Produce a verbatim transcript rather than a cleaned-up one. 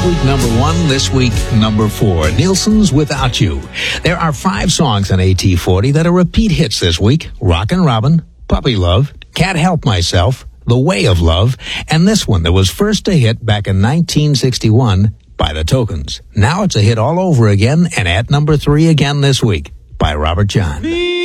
Last week, number one. This week, number four. Nielsen's Without You. There are five songs on A T forty that are repeat hits this week. Rockin' Robin, Puppy Love, Can't Help Myself, The Way of Love, and this one that was first a hit back in nineteen sixty-one by The Tokens. Now it's a hit all over again and at number three again this week by Robert John.